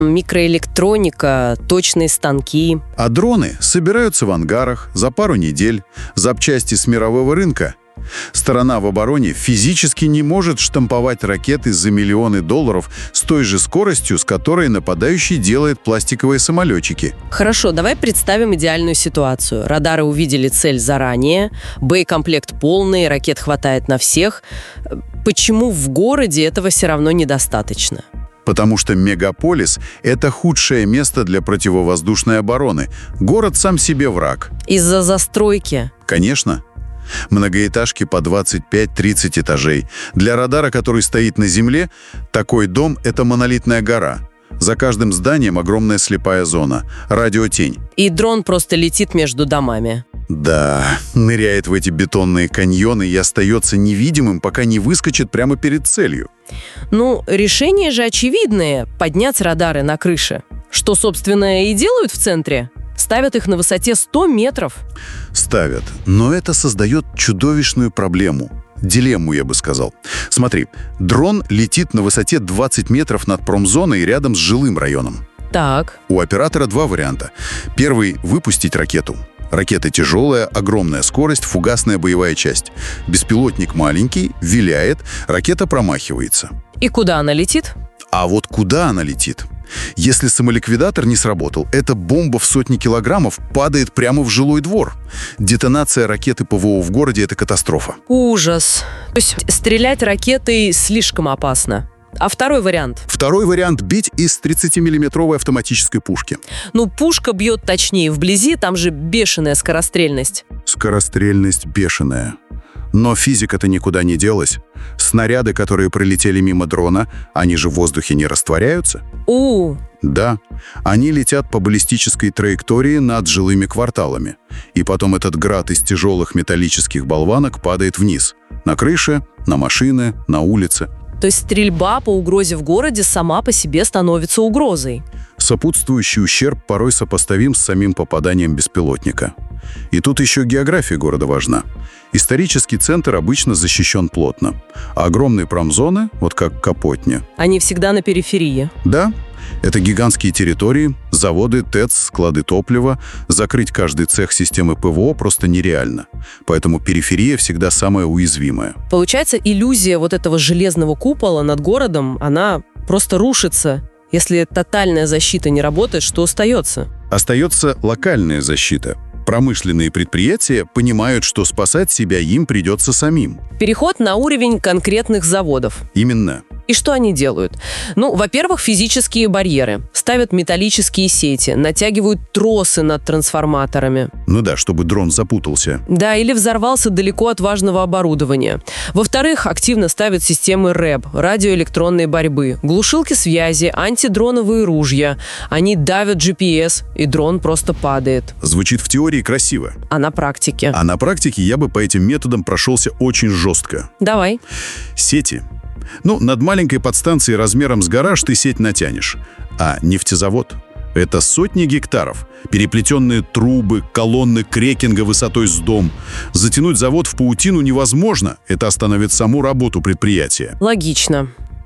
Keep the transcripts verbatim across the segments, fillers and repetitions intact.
Микроэлектроника, точные станки. А дроны собираются в ангарах за пару недель, запчасти с мирового рынка. Сторона в обороне физически не может штамповать ракеты за миллионы долларов с той же скоростью, с которой нападающий делает пластиковые самолетчики. Хорошо, давай представим идеальную ситуацию. Радары увидели цель заранее, боекомплект полный, ракет хватает на всех. Почему в городе этого все равно недостаточно? Потому что мегаполис – это худшее место для противовоздушной обороны. Город сам себе враг. Из-за застройки? Конечно. Многоэтажки по двадцать пять тридцать этажей. Для радара, который стоит на земле, такой дом – это монолитная гора. За каждым зданием огромная слепая зона, радиотень. И дрон просто летит между домами. Да, ныряет в эти бетонные каньоны и остается невидимым, пока не выскочит прямо перед целью. Ну, решение же очевидное – поднять радары на крыше. Что, собственно, и делают в центре. Ставят их на высоте сто метров. Ставят. Но это создает чудовищную проблему. Дилемму, я бы сказал. Смотри, дрон летит на высоте двадцать метров над промзоной рядом с жилым районом. Так. У оператора два варианта. Первый – выпустить ракету. Ракета тяжелая, огромная скорость, фугасная боевая часть. Беспилотник маленький, виляет, ракета промахивается. И куда она летит? А вот куда она летит? Если самоликвидатор не сработал, эта бомба в сотни килограммов падает прямо в жилой двор. Детонация ракеты ПВО в городе – это катастрофа. Ужас. То есть стрелять ракетой слишком опасно. А второй вариант? Второй вариант – бить из тридцатимиллиметровой автоматической пушки. Ну, пушка бьет точнее вблизи, там же бешеная скорострельность. Скорострельность бешеная. Но физика-то никуда не делась. Снаряды, которые пролетели мимо дрона, они же в воздухе не растворяются. У. Да, они летят по баллистической траектории над жилыми кварталами. И потом этот град из тяжелых металлических болванок падает вниз. На крыше, на машины, на улице. То есть стрельба по угрозе в городе сама по себе становится угрозой. Сопутствующий ущерб порой сопоставим с самим попаданием беспилотника. И тут еще география города важна. Исторический центр обычно защищен плотно, а огромные промзоны, вот как Капотня. Они всегда на периферии. Да, это гигантские территории, заводы, ТЭЦ, склады топлива. Закрыть каждый цех системы ПВО просто нереально. Поэтому периферия всегда самая уязвимая. Получается, иллюзия вот этого железного купола над городом, она просто рушится. Если тотальная защита не работает, что остается? Остается локальная защита. Промышленные предприятия понимают, что спасать себя им придется самим. Переход на уровень конкретных заводов. Именно. И что они делают? Ну, во-первых, физические барьеры. Ставят металлические сети, натягивают тросы над трансформаторами. Ну да, чтобы дрон запутался. Да, или взорвался далеко от важного оборудования. Во-вторых, активно ставят системы рэп, радиоэлектронной борьбы, глушилки связи, антидроновые ружья. Они давят джи пи эс, и дрон просто падает. Звучит в теории красиво. А на практике? А на практике я бы по этим методам прошелся очень жестко. Давай. Сети. Ну, над маленькой подстанцией размером с гараж ты сеть натянешь. А нефтезавод – это сотни гектаров. Переплетенные трубы, колонны крекинга высотой с дом. Затянуть завод в паутину невозможно. Это остановит саму работу предприятия. Логично.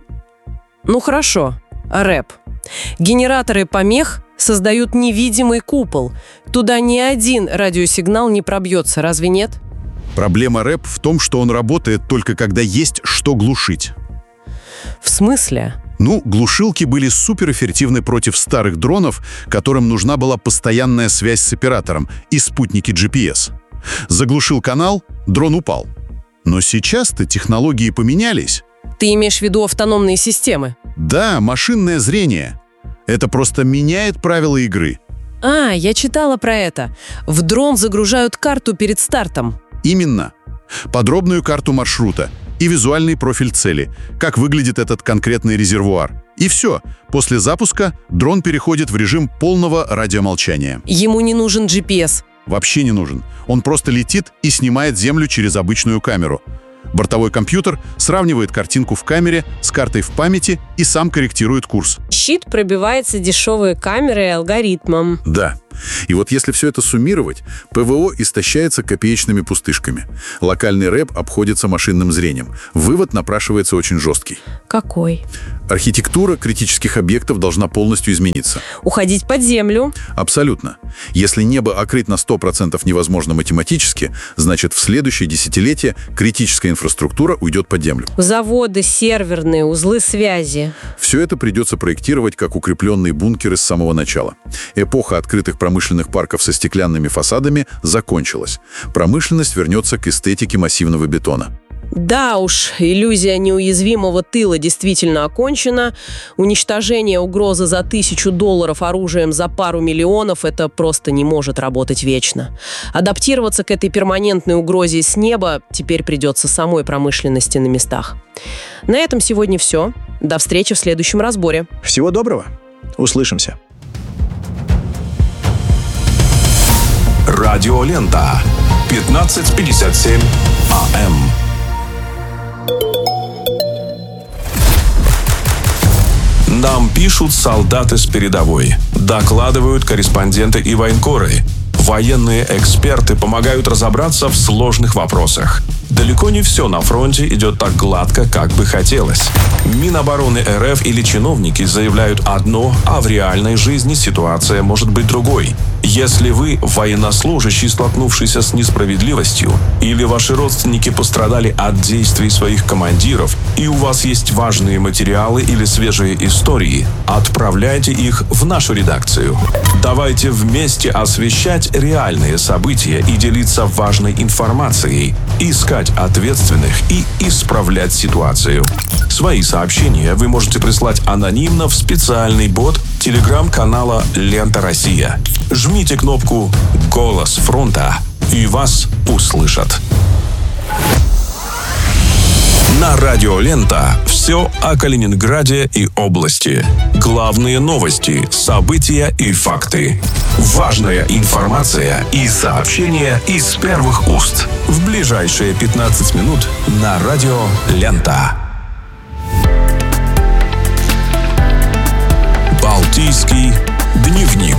Ну хорошо. рэп. Генераторы помех создают невидимый купол. Туда ни один радиосигнал не пробьется, разве нет? Проблема рэп в том, что он работает только когда есть что глушить. В смысле? Ну, глушилки были суперэффективны против старых дронов, которым нужна была постоянная связь с оператором и спутники джи пи эс. Заглушил канал, дрон упал. Но сейчас-то технологии поменялись. Ты имеешь в виду автономные системы? Да, машинное зрение. Это просто меняет правила игры. А, я читала про это. В дрон загружают карту перед стартом. Именно. Подробную карту маршрута и визуальный профиль цели, как выглядит этот конкретный резервуар. И все. После запуска дрон переходит в режим полного радиомолчания. Ему не нужен джи пи эс? Вообще не нужен. Он просто летит и снимает землю через обычную камеру. Бортовой компьютер сравнивает картинку в камере с картой в памяти и сам корректирует курс. Щит пробивается дешевой камерой и алгоритмом. Да. И вот если все это суммировать, ПВО истощается копеечными пустышками. Локальный рэп обходится машинным зрением. Вывод напрашивается очень жесткий. Какой? Архитектура критических объектов должна полностью измениться. Уходить под землю? Абсолютно. Если небо окрыть на сто процентов невозможно математически, значит, в следующее десятилетие критическая инфраструктура уйдет под землю. Заводы, серверные, узлы связи. Все это придется проектировать как укрепленные бункеры с самого начала. Эпоха открытых промышленных парков со стеклянными фасадами закончилась. Промышленность вернется к эстетике массивного бетона. Да уж, иллюзия неуязвимого тыла действительно окончена. Уничтожение угрозы за тысячу долларов оружием за пару миллионов – это просто не может работать вечно. Адаптироваться к этой перманентной угрозе с неба теперь придется самой промышленности на местах. На этом сегодня все. До встречи в следующем разборе. Всего доброго. Услышимся. Радиолента. пятнадцать пятьдесят семь АМ. Нам пишут солдаты с передовой, докладывают корреспонденты и военкоры. Военные эксперты помогают разобраться в сложных вопросах. Далеко не все на фронте идет так гладко, как бы хотелось. Минобороны РФ или чиновники заявляют одно, а в реальной жизни ситуация может быть другой. Если вы военнослужащий, столкнувшийся с несправедливостью, или ваши родственники пострадали от действий своих командиров, и у вас есть важные материалы или свежие истории, отправляйте их в нашу редакцию. Давайте вместе освещать реальные события и делиться важной информацией, искать ответственных и исправлять ситуацию. Свои сообщения вы можете прислать анонимно в специальный бот телеграм-канала «Лента Россия». Жмите кнопку «Голос фронта» и вас услышат. На Радио Лента все о Калининграде и области. Главные новости, события и факты. Важная информация и сообщения из первых уст. В ближайшие пятнадцать минут на Радио Лента. Балтийский дневник.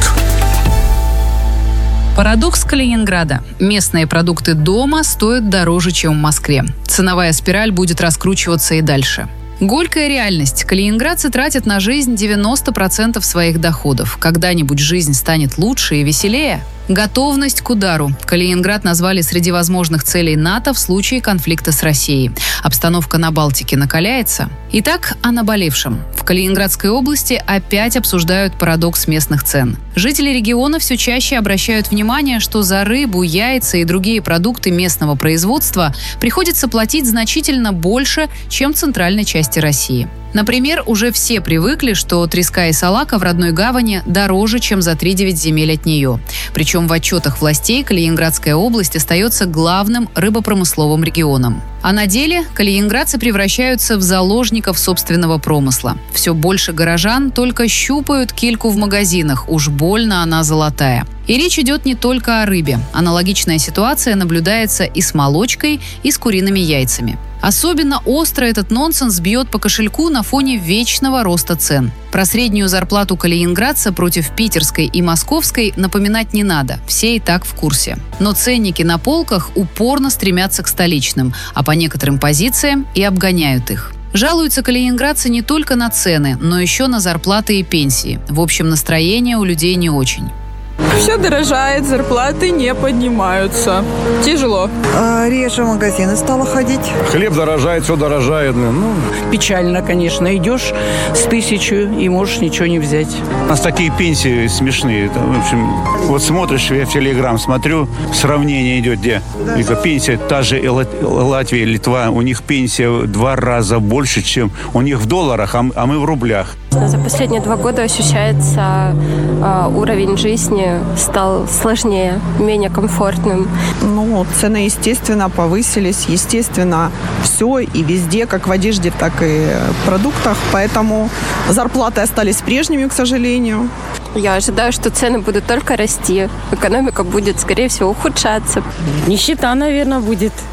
Парадокс Калининграда. Местные продукты дома стоят дороже, чем в Москве. Ценовая спираль будет раскручиваться и дальше. Горькая реальность. Калининградцы тратят на жизнь девяносто процентов своих доходов. Когда-нибудь жизнь станет лучше и веселее? Готовность к удару. Калининград назвали среди возможных целей НАТО в случае конфликта с Россией. Обстановка на Балтике накаляется. Итак, о наболевшем. В Калининградской области опять обсуждают парадокс местных цен. Жители региона все чаще обращают внимание, что за рыбу, яйца и другие продукты местного производства приходится платить значительно больше, чем в центральной части России. Например, уже все привыкли, что треска и салака в родной гавани дороже, чем за три девять земель от нее. Причем в отчетах властей Калининградская область остается главным рыбопромысловым регионом. А на деле калининградцы превращаются в заложников собственного промысла. Все больше горожан только щупают кильку в магазинах, уж больно она золотая. И речь идет не только о рыбе. Аналогичная ситуация наблюдается и с молочкой, и с куриными яйцами. Особенно остро этот нонсенс бьет по кошельку на фоне вечного роста цен. Про среднюю зарплату калининградца против питерской и московской напоминать не надо, все и так в курсе. Но ценники на полках упорно стремятся к столичным, а по некоторым позициям и обгоняют их. Жалуются калининградцы не только на цены, но еще на зарплаты и пенсии. В общем, настроение у людей не очень. Все дорожает, зарплаты не поднимаются. Тяжело. А, реже в магазины стала ходить. Хлеб дорожает, все дорожает. Ну. Печально, конечно. Идешь с тысячу и можешь ничего не взять. У нас такие пенсии смешные. В общем, вот смотришь, я в Телеграм смотрю, сравнение идет, где да. Пенсия, та же Латвия, Литва, у них пенсия в два раза больше, чем у них в долларах, а мы в рублях. За последние два года ощущается э, уровень жизни стал сложнее, менее комфортным. Ну, цены, естественно, повысились. Естественно, все и везде, как в одежде, так и в продуктах. Поэтому зарплаты остались прежними, к сожалению. Я ожидаю, что цены будут только расти. Экономика будет, скорее всего, ухудшаться. Нищета, наверное, будет.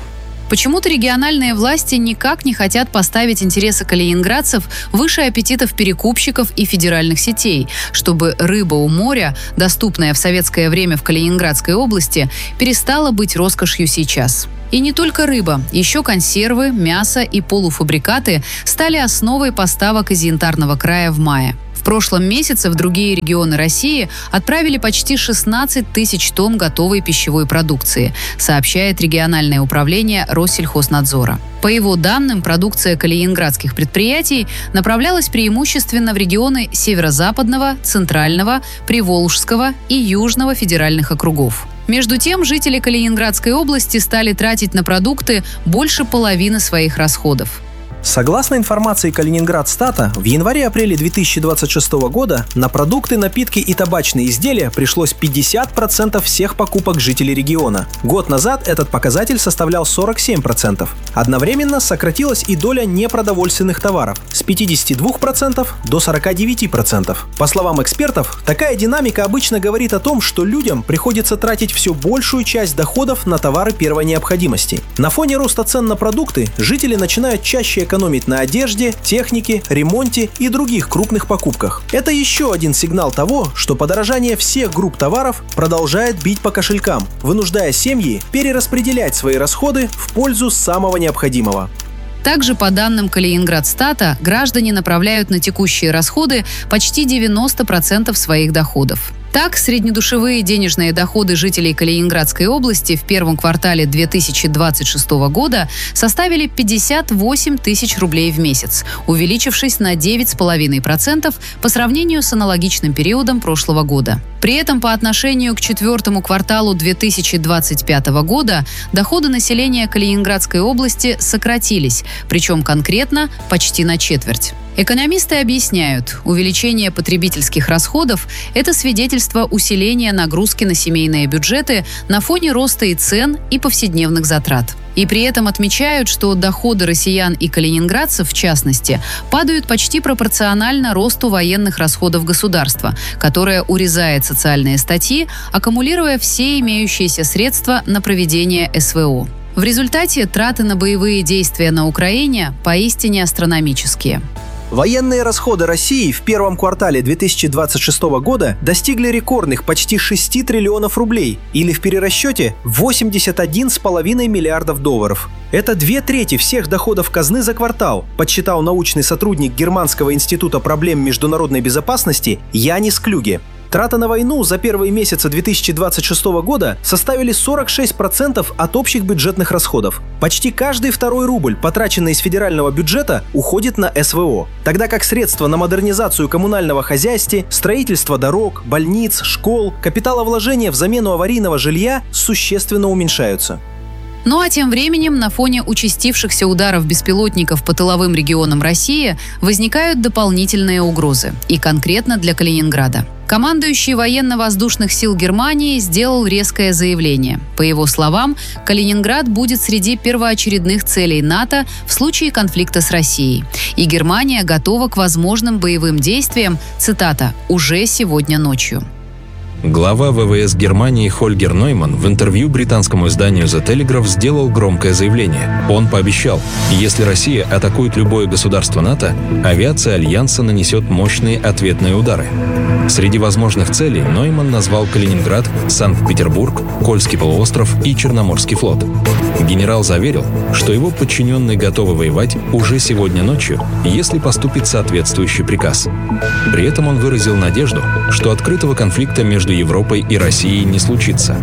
Почему-то региональные власти никак не хотят поставить интересы калининградцев выше аппетитов перекупщиков и федеральных сетей, чтобы рыба у моря, доступная в советское время в Калининградской области, перестала быть роскошью сейчас. И не только рыба, еще консервы, мясо и полуфабрикаты стали основой поставок из Янтарного края в мае. В прошлом месяце в другие регионы России отправили почти шестнадцать тысяч тонн готовой пищевой продукции, сообщает региональное управление Россельхознадзора. По его данным, продукция калининградских предприятий направлялась преимущественно в регионы Северо-Западного, Центрального, Приволжского и Южного федеральных округов. Между тем, жители Калининградской области стали тратить на продукты больше половины своих расходов. Согласно информации Калининградстата, в январе-апреле две тысячи двадцать шестого года на продукты, напитки и табачные изделия пришлось пятьдесят процентов всех покупок жителей региона. Год назад этот показатель составлял сорок семь процентов. Одновременно сократилась и доля непродовольственных товаров с пятидесяти двух процентов до сорока девяти процентов. По словам экспертов, такая динамика обычно говорит о том, что людям приходится тратить все большую часть доходов на товары первой необходимости. На фоне роста цен на продукты жители начинают чаще экономить на одежде, технике, ремонте и других крупных покупках. Это еще один сигнал того, что подорожание всех групп товаров продолжает бить по кошелькам, вынуждая семьи перераспределять свои расходы в пользу самого необходимого. Также, по данным Калининградстата, граждане направляют на текущие расходы почти девяносто процентов своих доходов. Так, среднедушевые денежные доходы жителей Калининградской области в первом квартале две тысячи двадцать шестого года составили пятьдесят восемь тысяч рублей в месяц, увеличившись на девять целых пять десятых процента по сравнению с аналогичным периодом прошлого года. При этом по отношению к четвертому кварталу две тысячи двадцать пятого года доходы населения Калининградской области сократились, причем конкретно почти на четверть. Экономисты объясняют, увеличение потребительских расходов – это свидетельство усиления нагрузки на семейные бюджеты на фоне роста и цен, и повседневных затрат. И при этом отмечают, что доходы россиян и калининградцев, в частности, падают почти пропорционально росту военных расходов государства, которое урезает социальные статьи, аккумулируя все имеющиеся средства на проведение эс вэ о. В результате траты на боевые действия на Украине поистине астрономические. Военные расходы России в первом квартале две тысячи двадцать шестого года достигли рекордных почти шести триллионов рублей, или в перерасчете восемьдесят один целых пять десятых миллиардов долларов. Это две трети всех доходов казны за квартал, подсчитал научный сотрудник Германского института проблем международной безопасности Янис Клюге. Траты на войну за первые месяцы две тысячи двадцать шестого года составили сорок шесть процентов от общих бюджетных расходов. Почти каждый второй рубль, потраченный из федерального бюджета, уходит на эс вэ о, тогда как средства на модернизацию коммунального хозяйства, строительство дорог, больниц, школ, капиталовложения в замену аварийного жилья существенно уменьшаются. Ну а тем временем на фоне участившихся ударов беспилотников по тыловым регионам России возникают дополнительные угрозы, и конкретно для Калининграда. Командующий военно-воздушных сил Германии сделал резкое заявление. По его словам, Калининград будет среди первоочередных целей НАТО в случае конфликта с Россией. И Германия готова к возможным боевым действиям, цитата, «уже сегодня ночью». Глава вэ вэ эс Германии Хольгер Нойман в интервью британскому изданию The Telegraph сделал громкое заявление. Он пообещал, если Россия атакует любое государство НАТО, авиация Альянса нанесет мощные ответные удары. Среди возможных целей Нойман назвал Калининград, Санкт-Петербург, Кольский полуостров и Черноморский флот. Генерал заверил, что его подчиненные готовы воевать уже сегодня ночью, если поступит соответствующий приказ. При этом он выразил надежду, что открытого конфликта между Европой и Россией не случится.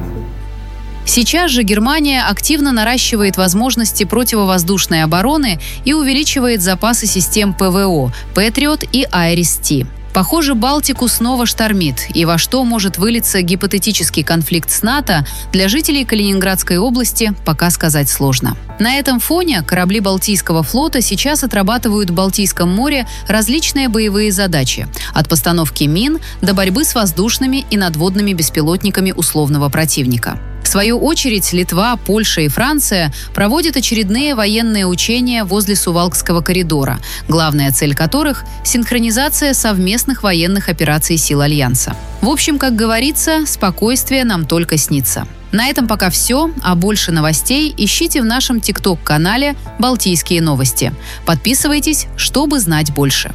Сейчас же Германия активно наращивает возможности противовоздушной обороны и увеличивает запасы систем пэ вэ о «Патриот» и «Айрис-Ти». Похоже, Балтику снова штормит, и во что может вылиться гипотетический конфликт с НАТО, для жителей Калининградской области пока сказать сложно. На этом фоне корабли Балтийского флота сейчас отрабатывают в Балтийском море различные боевые задачи, от постановки мин до борьбы с воздушными и надводными беспилотниками условного противника. С свою очередь, Литва, Польша и Франция проводят очередные военные учения возле Сувалкского коридора, главная цель которых – синхронизация совместных военных операций сил Альянса. В общем, как говорится, спокойствие нам только снится. На этом пока все, а больше новостей ищите в нашем тикток-канале «Балтийские новости». Подписывайтесь, чтобы знать больше.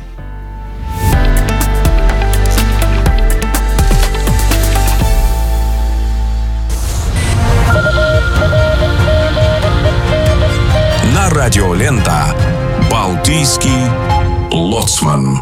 На радиолента «Балтийский лоцман».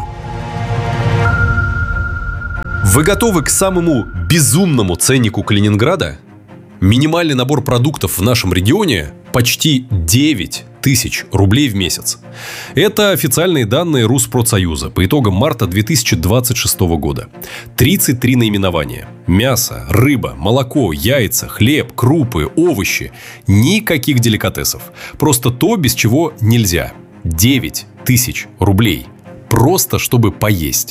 Вы готовы к самому безумному ценнику Калининграда? Минимальный набор продуктов в нашем регионе почти девять тысяч рублей в месяц. Это официальные данные Rusprotsoyuza по итогам марта две тысячи двадцать шестого года. тридцать три наименования. Мясо, рыба, молоко, яйца, хлеб, крупы, овощи. Никаких деликатесов. Просто то, без чего нельзя. девять тысяч рублей. Просто чтобы поесть.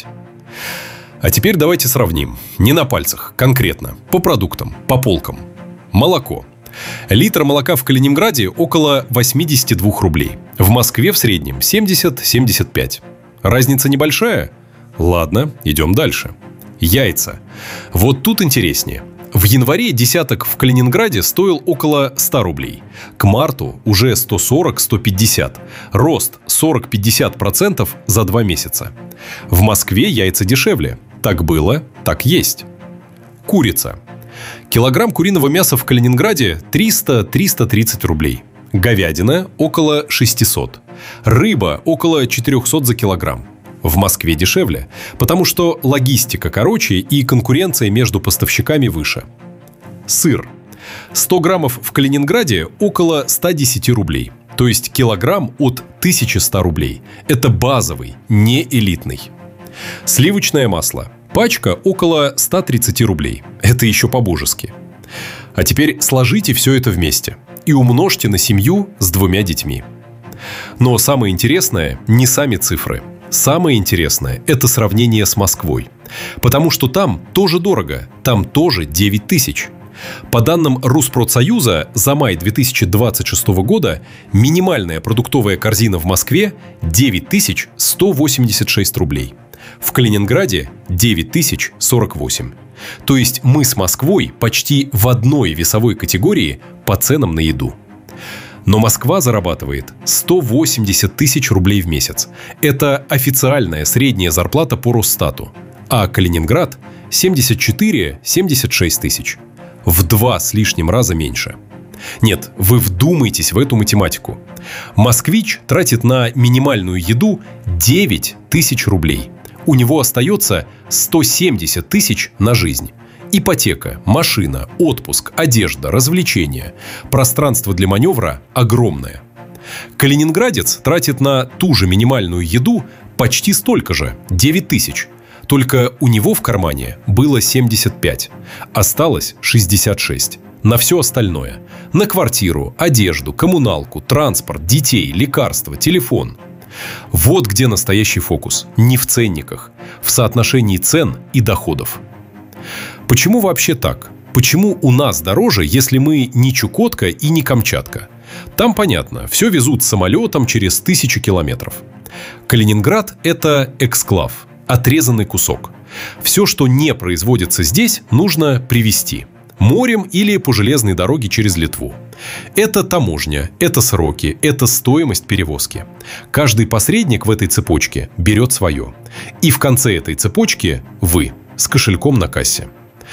А теперь давайте сравним. Не на пальцах, конкретно. По продуктам, по полкам. Молоко. Литр молока в Калининграде около восемьдесят два рублей. В Москве в среднем семьдесят - семьдесят пять. Разница небольшая? Ладно, идем дальше. Яйца. Вот тут интереснее. В январе десяток в Калининграде стоил около ста рублей. К марту уже сто сорок - сто пятьдесят. Рост сорок - пятьдесят процентов за два месяца. В Москве яйца дешевле. Так было, так есть. Курица. Килограмм куриного мяса в Калининграде триста - триста тридцать рублей. Говядина около шестисот. Рыба около четырехсот за килограмм. В Москве дешевле, потому что логистика короче и конкуренция между поставщиками выше. Сыр. сто граммов в Калининграде около ста десяти рублей. То есть килограмм от тысячи ста рублей. Это базовый, не элитный. Сливочное масло. Пачка около ста тридцати рублей. Это еще по-божески. А теперь сложите все это вместе и умножьте на семью с двумя детьми. Но самое интересное не сами цифры. Самое интересное – это сравнение с Москвой. Потому что там тоже дорого, там тоже девять тысяч. По данным Rusprotsoyuza, за май две тысячи двадцать шестого года минимальная продуктовая корзина в Москве девять тысяч сто восемьдесят шесть рублей. В Калининграде девять тысяч сорок восемь. То есть мы с Москвой почти в одной весовой категории по ценам на еду. Но Москва зарабатывает сто восемьдесят тысяч рублей в месяц. Это официальная средняя зарплата по Росстату. А Калининград – семьдесят четыре - семьдесят шесть тысяч. В два с лишним раза меньше. Нет, вы вдумайтесь в эту математику. Москвич тратит на минимальную еду девять тысяч рублей. У него остается сто семьдесят тысяч на жизнь. Ипотека, машина, отпуск, одежда, развлечения. Пространство для маневра огромное. Калининградец тратит на ту же минимальную еду почти столько же – девять тысяч. Только у него в кармане было семьдесят пять. Осталось шестьдесят шесть. На все остальное. На квартиру, одежду, коммуналку, транспорт, детей, лекарства, телефон. Вот где настоящий фокус. Не в ценниках. В соотношении цен и доходов. Почему вообще так? Почему у нас дороже, если мы не Чукотка и не Камчатка? Там понятно, все везут самолетом через тысячи километров. Калининград – это эксклав, отрезанный кусок. Все, что не производится здесь, нужно привезти. Морем или по железной дороге через Литву. Это таможня, это сроки, это стоимость перевозки. Каждый посредник в этой цепочке берет свое. И в конце этой цепочки вы с кошельком на кассе.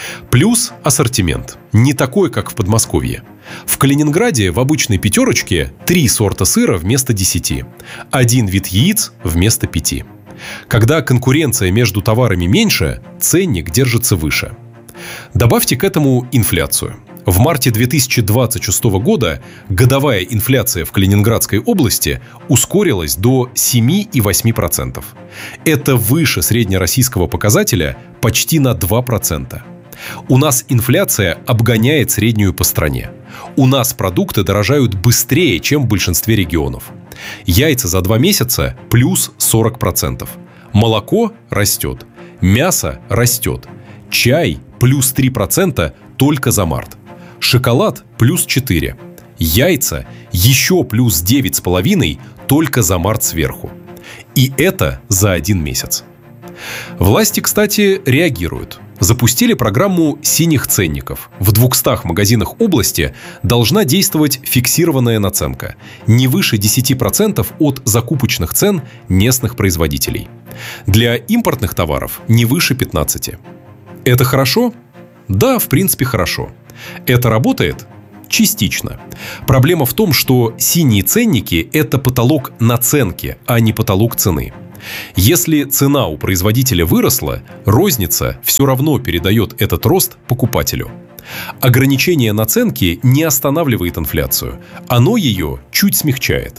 Плюс ассортимент. Не такой, как в Подмосковье. В Калининграде в обычной пятерочке три сорта сыра вместо десяти. Один вид яиц вместо пяти. Когда конкуренция между товарами меньше, ценник держится выше. Добавьте к этому инфляцию. В марте две тысячи двадцать шестого года годовая инфляция в Калининградской области ускорилась до семь и восемь десятых процента. Это выше среднероссийского показателя почти на два процента. У нас инфляция обгоняет среднюю по стране. У нас продукты дорожают быстрее, чем в большинстве регионов. Яйца за два месяца плюс сорок процентов. Молоко растет. Мясо растет. Чай плюс три процента только за март. Шоколад плюс четыре. Яйца еще плюс девять с половиной только за март сверху. И это за один месяц. Власти, кстати, реагируют. Запустили программу синих ценников. В двухстах магазинах области должна действовать фиксированная наценка не выше десять процентов от закупочных цен местных производителей. Для импортных товаров не выше пятнадцати процентов. Это хорошо? Да, в принципе, хорошо. Это работает? Частично. Проблема в том, что синие ценники – это потолок наценки, а не потолок цены. Если цена у производителя выросла, розница все равно передает этот рост покупателю. Ограничение наценки не останавливает инфляцию, оно ее чуть смягчает.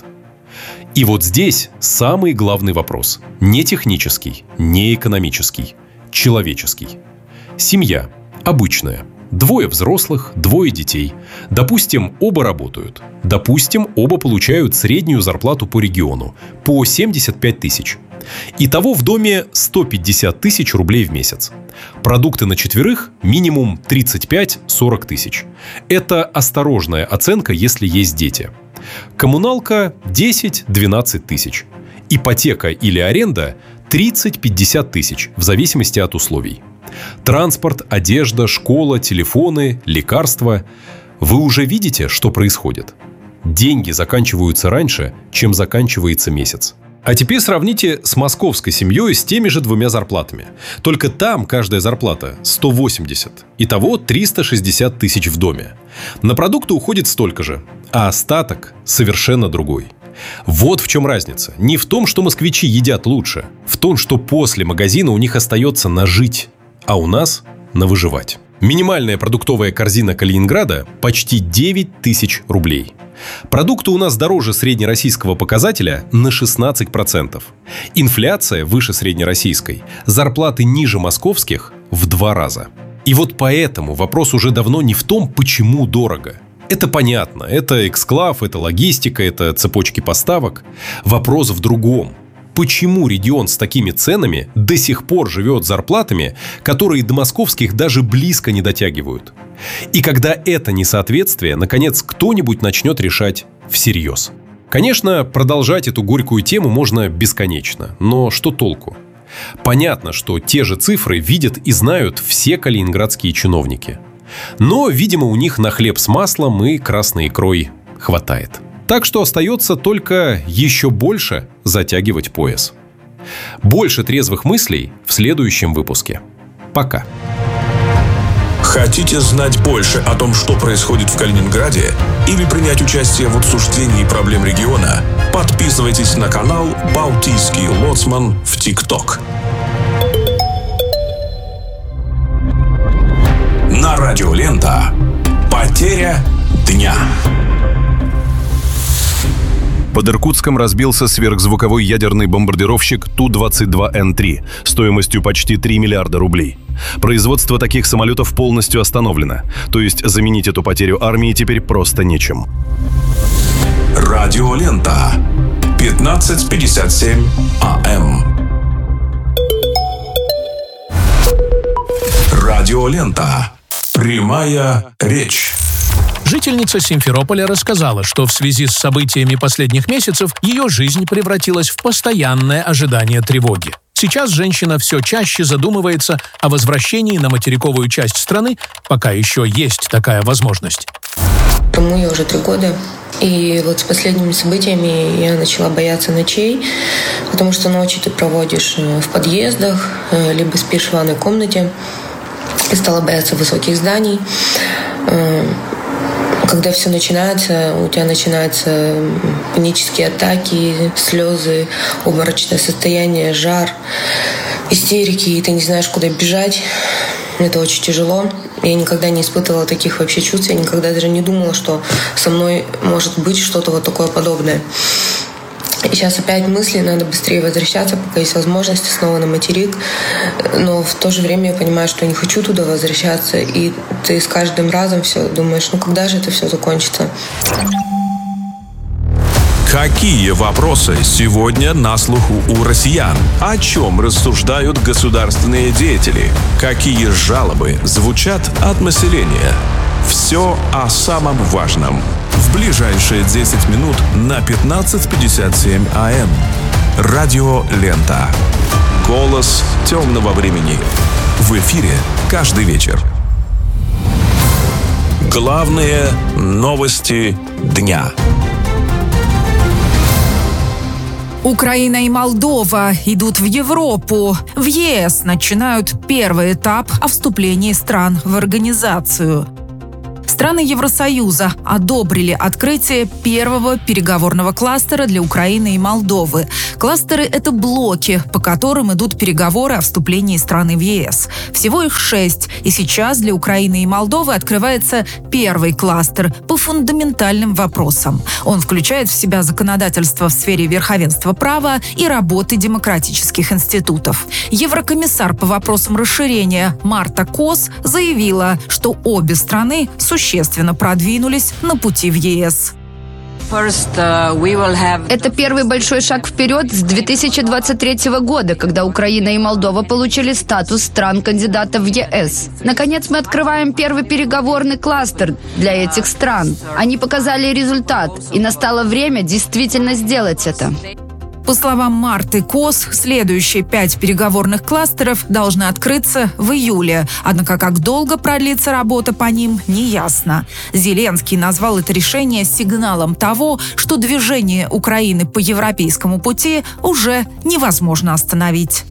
И вот здесь самый главный вопрос. Не технический, не экономический, человеческий. Семья. Обычная. Двое взрослых, двое детей. Допустим, оба работают. Допустим, оба получают среднюю зарплату по региону – по семьдесят пять тысяч. Итого в доме сто пятьдесят тысяч рублей в месяц. Продукты на четверых – минимум тридцать пять - сорок тысяч. Это осторожная оценка, если есть дети. Коммуналка – десять - двенадцать тысяч. Ипотека или аренда – тридцать - пятьдесят тысяч, в зависимости от условий. Транспорт, одежда, школа, телефоны, лекарства. Вы уже видите, что происходит? Деньги заканчиваются раньше, чем заканчивается месяц. А теперь сравните с московской семьей с теми же двумя зарплатами. Только там каждая зарплата сто восемьдесят. Итого триста шестьдесят тысяч в доме. На продукты уходит столько же, а остаток совершенно другой. Вот в чем разница. Не в том, что москвичи едят лучше. В том, что после магазина у них остается на жить, а у нас на выживать. Минимальная продуктовая корзина Калининграда почти девять тысяч рублей. Продукты у нас дороже среднероссийского показателя на шестнадцать процентов. Инфляция выше среднероссийской, зарплаты ниже московских в два раза. И вот поэтому вопрос уже давно не в том, почему дорого. Это понятно, это эксклав, это логистика, это цепочки поставок. Вопрос в другом. Почему регион с такими ценами до сих пор живет зарплатами, которые до московских даже близко не дотягивают? И когда это несоответствие, наконец, кто-нибудь начнет решать всерьез. Конечно, продолжать эту горькую тему можно бесконечно, но что толку? Понятно, что те же цифры видят и знают все калининградские чиновники. Но, видимо, у них на хлеб с маслом и красной икрой хватает. Так что остается только еще больше затягивать пояс. Больше трезвых мыслей в следующем выпуске. Пока. Хотите знать больше о том, что происходит в Калининграде, или принять участие в обсуждении проблем региона? Подписывайтесь на канал «Балтийский лоцман» в ТикТок. На радио «Лента» потеря дня. Под Иркутском разбился сверхзвуковой ядерный бомбардировщик Ту двадцать два Эн три стоимостью почти три миллиарда рублей. Производство таких самолетов полностью остановлено, то есть заменить эту потерю армии теперь просто нечем. Радио «Лента». пятнадцать пятьдесят семь А М. Радио «Лента». Прямая речь. Жительница Симферополя рассказала, что в связи с событиями последних месяцев ее жизнь превратилась в постоянное ожидание тревоги. Сейчас женщина все чаще задумывается о возвращении на материковую часть страны, пока еще есть такая возможность. Тому я уже три года. И вот с последними событиями я начала бояться ночей, потому что ночи ты проводишь в подъездах, либо спишь в ванной комнате. И стала бояться высоких зданий. Когда все начинается, у тебя начинаются панические атаки, слезы, обморочное состояние, жар, истерики, и ты не знаешь, куда бежать. Это очень тяжело. Я никогда не испытывала таких вообще чувств, я никогда даже не думала, что со мной может быть что-то вот такое подобное. И сейчас опять мысли, надо быстрее возвращаться, пока есть возможность, снова на материк. Но в то же время я понимаю, что я не хочу туда возвращаться. И ты с каждым разом все думаешь, ну когда же это все закончится? Какие вопросы сегодня на слуху у россиян? О чем рассуждают государственные деятели? Какие жалобы звучат от населения? Все о самом важном. В ближайшие десять минут на пятнадцать пятьдесят семь АМ. Радио «Лента». Голос темного времени. В эфире каждый вечер. Главные новости дня. Украина и Молдова идут в Европу. В ЕС начинают первый этап о вступлении стран в организацию. Страны Евросоюза одобрили открытие первого переговорного кластера для Украины и Молдовы. Кластеры – это блоки, по которым идут переговоры о вступлении страны в ЕС. Всего их шесть, и сейчас для Украины и Молдовы открывается первый кластер по фундаментальным вопросам. Он включает в себя законодательство в сфере верховенства права и работы демократических институтов. Еврокомиссар по вопросам расширения Марта Кос заявила, что обе страны существенно продвинулись на пути в ЕС. Это первый большой шаг вперед с две тысячи двадцать третьего года, когда Украина и Молдова получили статус стран-кандидатов в ЕС. Наконец мы открываем первый переговорный кластер для этих стран. Они показали результат, и настало время действительно сделать это. По словам Марты Кос, следующие пять переговорных кластеров должны открыться в июле. Однако как долго продлится работа по ним, неясно. Зеленский назвал это решение сигналом того, что движение Украины по европейскому пути уже невозможно остановить.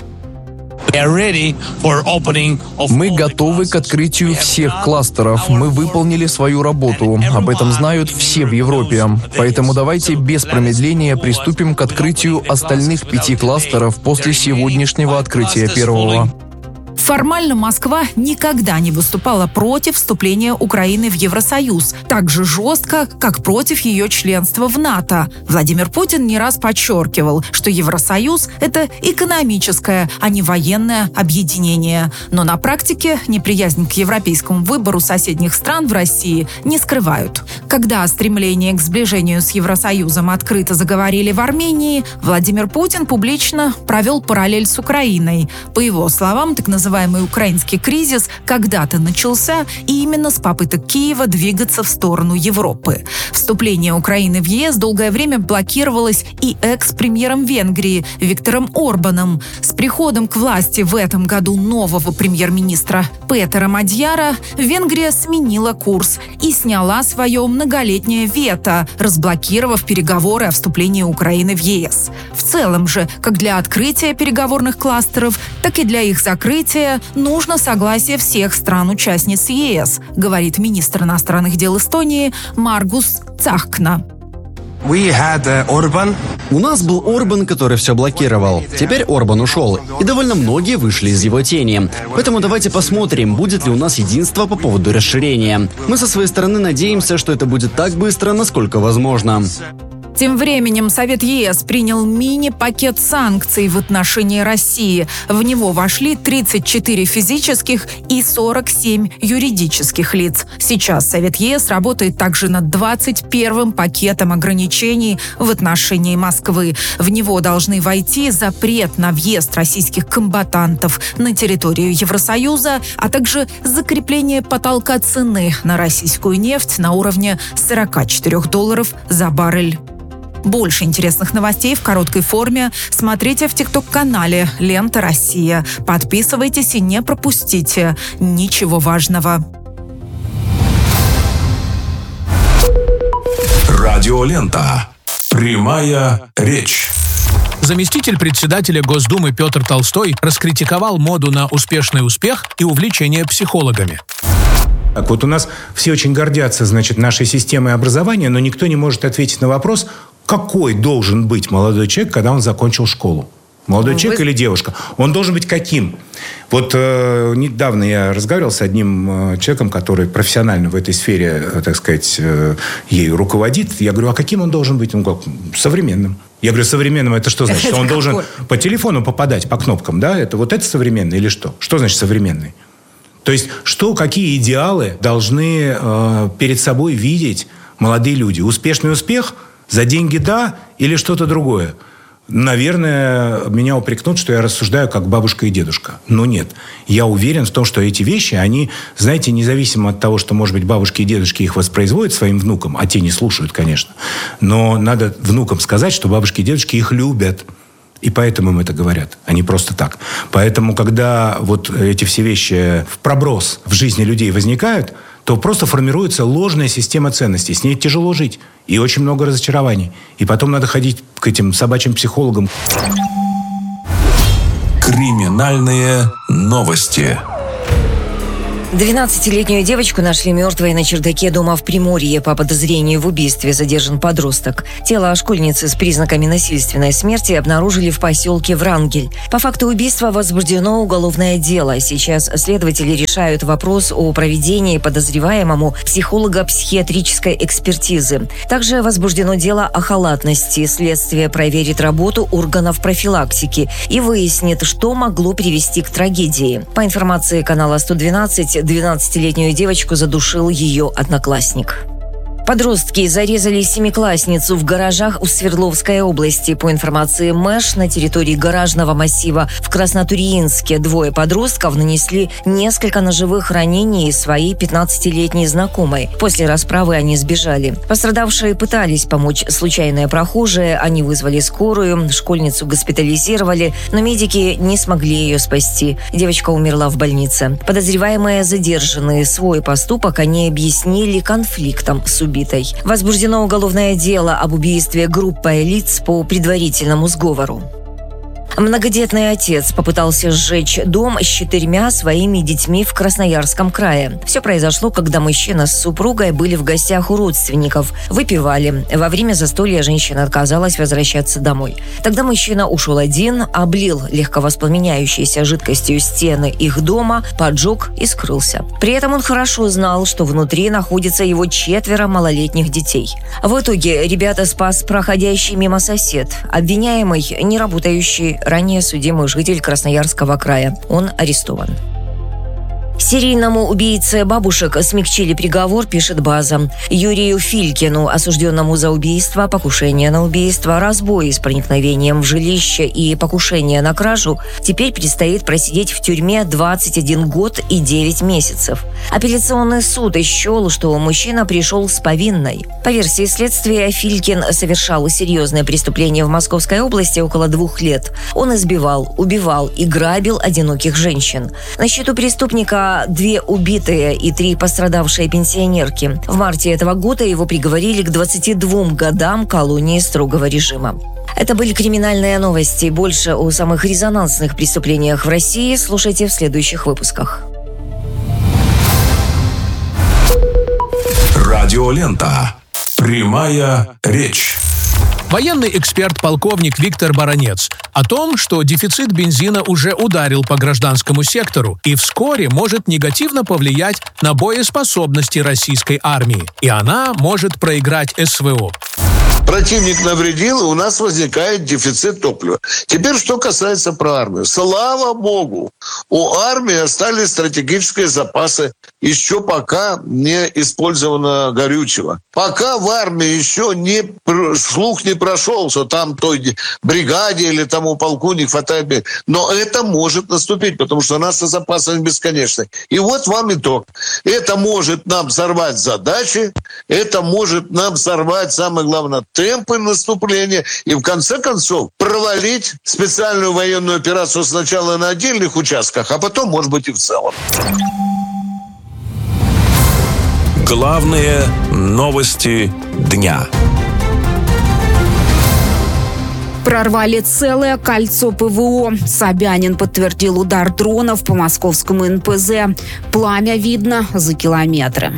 Мы готовы к открытию всех кластеров. Мы выполнили свою работу. Об этом знают все в Европе. Поэтому давайте без промедления приступим к открытию остальных пяти кластеров после сегодняшнего открытия первого. Формально Москва никогда не выступала против вступления Украины в Евросоюз, так же жестко, как против ее членства в НАТО. Владимир Путин не раз подчеркивал, что Евросоюз – это экономическое, а не военное объединение. Но на практике неприязнь к европейскому выбору соседних стран в России не скрывают. Когда о стремлении к сближению с Евросоюзом открыто заговорили в Армении, Владимир Путин публично провел параллель с Украиной. По его словам, так называемый называемый украинский кризис когда-то начался и именно с попыток Киева двигаться в сторону Европы. Вступление Украины в ЕС долгое время блокировалось и экс-премьером Венгрии Виктором Орбаном. С приходом к власти в этом году нового премьер-министра Петера Мадьяра Венгрия сменила курс и сняла свое многолетнее вето, разблокировав переговоры о вступлении Украины в ЕС. В целом же, как для открытия переговорных кластеров, так и для их закрытия нужно согласие всех стран-участниц ЕС, говорит министр иностранных дел Эстонии Маргус Цахкна. У нас был Орбан, который все блокировал. Теперь Орбан ушел, и довольно многие вышли из его тени. Поэтому давайте посмотрим, будет ли у нас единство по поводу расширения. Мы со своей стороны надеемся, что это будет так быстро, насколько возможно. Тем временем Совет ЕС принял мини-пакет санкций в отношении России. В него вошли тридцать четыре физических и сорок семь юридических лиц. Сейчас Совет ЕС работает также над двадцать первым пакетом ограничений в отношении Москвы. В него должны войти запрет на въезд российских комбатантов на территорию Евросоюза, а также закрепление потолка цены на российскую нефть на уровне сорок четыре долларов за баррель. Больше интересных новостей в короткой форме смотрите в тикток-канале «Лента Россия». Подписывайтесь и не пропустите ничего важного. Радио «Лента». Прямая речь. Заместитель председателя Госдумы Петр Толстой раскритиковал моду на успешный успех и увлечение психологами. Так вот у нас все очень гордятся, значит, нашей системой образования, но никто не может ответить на вопрос, какой должен быть молодой человек, когда он закончил школу. Молодой ну, человек вы... или девушка. Он должен быть каким? Вот э, недавно я разговаривал с одним э, человеком, который профессионально в этой сфере, э, так сказать, э, ею руководит. Я говорю, а каким он должен быть? Он говорит, современным. Я говорю, современным это что значит? Что он должен по телефону попадать по кнопкам, да? Это вот это современный или что? Что значит современный? То есть, что, какие идеалы должны э, перед собой видеть молодые люди? Успешный успех? За деньги – да? Или что-то другое? Наверное, меня упрекнут, что я рассуждаю как бабушка и дедушка. Но нет. Я уверен в том, что эти вещи, они, знаете, независимо от того, что, может быть, бабушки и дедушки их воспроизводят своим внукам, а те не слушают, конечно. Но надо внукам сказать, что бабушки и дедушки их любят. И поэтому им это говорят, а не просто так. Поэтому, когда вот эти все вещи в проброс в жизни людей возникают, то просто формируется ложная система ценностей. С ней тяжело жить. И очень много разочарований. И потом надо ходить к этим собачьим психологам. Криминальные новости. двенадцатилетнюю девочку нашли мертвой на чердаке дома в Приморье. По подозрению в убийстве задержан подросток. Тело школьницы с признаками насильственной смерти обнаружили в поселке Врангель. По факту убийства возбуждено уголовное дело. Сейчас следователи решают вопрос о проведении подозреваемому психолого-психиатрической экспертизы. Также возбуждено дело о халатности. Следствие проверит работу органов профилактики и выяснит, что могло привести к трагедии. По информации канала сто двенадцать, двенадцатилетнюю девочку задушил ее одноклассник. Подростки зарезали семиклассницу в гаражах у Свердловской области. По информации МЭШ, на территории гаражного массива в Краснотурьинске двое подростков нанесли несколько ножевых ранений своей пятнадцатилетней знакомой. После расправы они сбежали. Пострадавшие пытались помочь случайные прохожие. Они вызвали скорую, школьницу госпитализировали, но медики не смогли ее спасти. Девочка умерла в больнице. Подозреваемые задержаны. Свой поступок они объяснили конфликтом с убийцей. Возбуждено уголовное дело об убийстве группой лиц по предварительному сговору. Многодетный отец попытался сжечь дом с четырьмя своими детьми в Красноярском крае. Все произошло, когда мужчина с супругой были в гостях у родственников, выпивали. Во время застолья женщина отказалась возвращаться домой. Тогда мужчина ушел один, облил легковоспламеняющейся жидкостью стены их дома, поджег и скрылся. При этом он хорошо знал, что внутри находится его четверо малолетних детей. В итоге ребята спас проходящий мимо сосед, обвиняемый, не работающий, ранее судимый житель Красноярского края. Он арестован. Серийному убийце бабушек смягчили приговор, пишет «База». Юрию Филькину, осужденному за убийство, покушение на убийство, разбой с проникновением в жилище и покушение на кражу, теперь предстоит просидеть в тюрьме двадцать один год и девять месяцев. Апелляционный суд счел, что мужчина пришел с повинной. По версии следствия, Филькин совершал серьезное преступление в Московской области около двух лет. Он избивал, убивал и грабил одиноких женщин. На счету преступника две убитые и три пострадавшие пенсионерки. В марте этого года его приговорили к двадцати двум годам колонии строгого режима. Это были криминальные новости. Больше о самых резонансных преступлениях в России слушайте в следующих выпусках. Радиолента. Прямая речь. Военный эксперт-полковник Виктор Баранец о том, что дефицит бензина уже ударил по гражданскому сектору и вскоре может негативно повлиять на боеспособности российской армии, и она может проиграть СВО. Противник навредил, и у нас возникает дефицит топлива. Теперь, что касается про армию. Слава богу, у армии остались стратегические запасы еще пока не использовано горючего. Пока в армии еще не слух не прошел, что там той бригаде или тому полку не хватает. Но это может наступить, потому что у нас со запасами бесконечны. И вот вам итог. Это может нам сорвать задачи, это может нам сорвать, самое главное, темпы наступления и, в конце концов, провалить специальную военную операцию сначала на отдельных участках, а потом, может быть, и в целом. Главные новости дня. Прорвали целое кольцо ПВО. Собянин подтвердил удар дронов по московскому эн пэ зэ. Пламя видно за километры.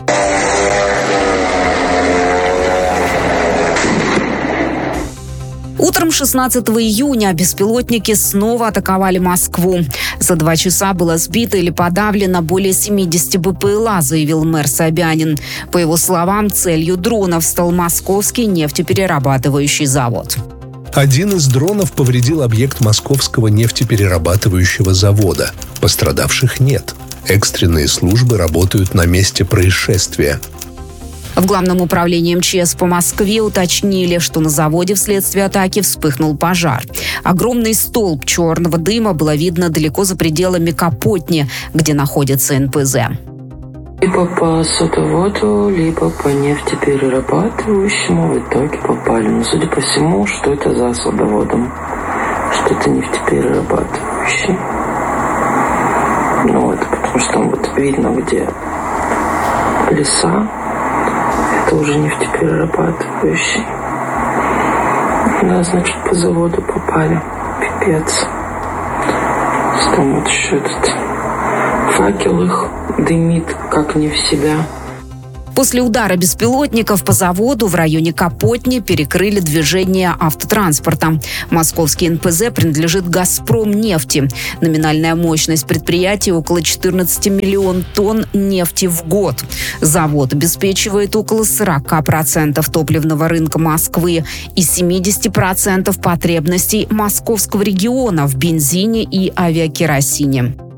Утром шестнадцатого июня беспилотники снова атаковали Москву. За два часа было сбито или подавлено более семидесяти бэ пэ эл а, заявил мэр Собянин. По его словам, целью дронов стал московский нефтеперерабатывающий завод. Один из дронов повредил объект московского нефтеперерабатывающего завода. Пострадавших нет. Экстренные службы работают на месте происшествия. В Главном управлении эм че эс по Москве уточнили, что на заводе вследствие атаки вспыхнул пожар. Огромный столб черного дыма было видно далеко за пределами Капотни, где находится эн пэ зэ. Либо по садоводу, либо по нефтеперерабатывающему в итоге попали. Но судя по всему, что это за садоводом? Что это нефтеперерабатывающий. Ну вот, потому что вот видно, где леса, это уже нефтеперерабатывающий. Да, значит, по заводу попали. Пипец. Там вот еще этот факел их дымит, как не в себя. После удара беспилотников по заводу в районе Капотни перекрыли движение автотранспорта. Московский эн пэ зэ принадлежит «Газпромнефти». Номинальная мощность предприятия около четырнадцать миллионов тонн нефти в год. Завод обеспечивает около сорок процентов топливного рынка Москвы и семьдесят процентов потребностей московского региона в бензине и авиакеросине.